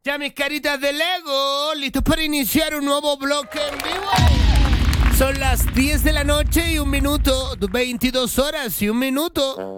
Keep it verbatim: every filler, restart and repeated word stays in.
Ya mis caritas de Lego, listos para iniciar un nuevo bloque en vivo. Son las diez de la noche y un minuto, veintidós horas y un minuto.